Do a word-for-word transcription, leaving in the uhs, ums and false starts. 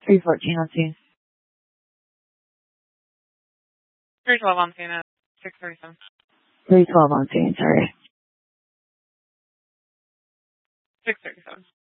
three fourteen on scene. three twelve on scene at six thirty-seven. three twelve on scene, sorry. six thirty-seven.